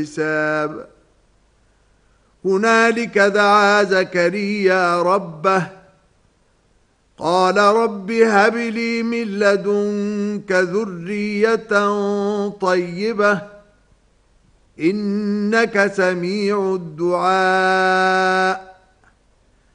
حساب. هنالك دعا زكريا ربه قال رب هب لي من لدنك ذرية طيبة إنك سميع الدعاء.